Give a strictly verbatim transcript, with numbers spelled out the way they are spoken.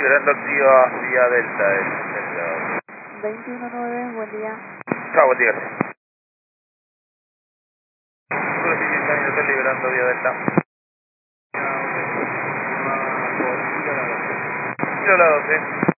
Liberando activa vía Delta del del- veintiuno nueve, buen día. Chao, buen día. Está liberando vía Delta. Kilo la doce.